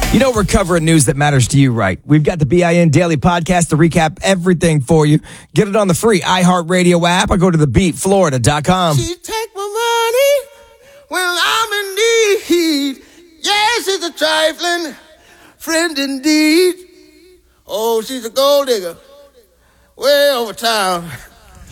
You know we're covering news that matters to you, right? We've got the BIN Daily Podcast to recap everything for you. Get it on the free iHeartRadio app or go to thebeatflorida.com. She take my money when I'm in need. Yes, she's a trifling friend indeed. Oh, she's a gold digger way over town.